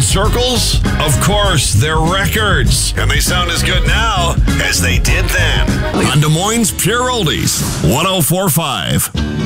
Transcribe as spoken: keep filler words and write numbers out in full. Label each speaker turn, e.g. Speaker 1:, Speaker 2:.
Speaker 1: circles? Of course, they're records. And they sound as good now as they did then. On Des Moines Pure Oldies, one oh four point five.